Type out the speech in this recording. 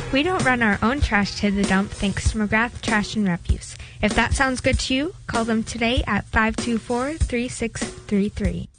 We don't run our own trash to the dump thanks to McGrath Trash and Refuse. If that sounds good to you, call them today at 524-3633.